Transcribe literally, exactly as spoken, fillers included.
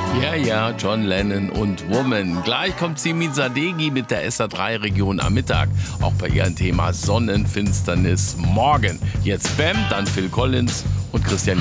Ja, ja, John Lennon und Woman. Gleich kommt Simi Sadeghi mit der S A drei Region am Mittag. Auch bei ihrem Thema Sonnenfinsternis morgen. Jetzt Bam, dann Phil Collins und Christian